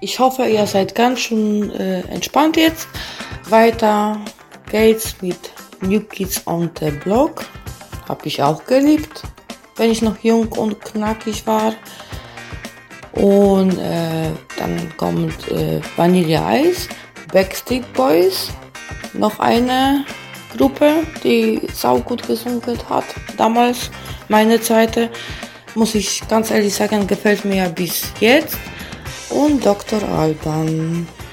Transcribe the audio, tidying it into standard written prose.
Ich hoffe, ihr seid ganz schön entspannt jetzt. Weiter geht's mit New Kids on the Block. Hab ich auch geliebt, wenn ich noch jung und knackig war. Und dann kommt Vanilla Ice, Backstreet Boys, noch eine Gruppe, die saugut gesungen hat. Damals, meine Zeit, muss ich ganz ehrlich sagen, gefällt mir bis jetzt. Und Dr. Alban.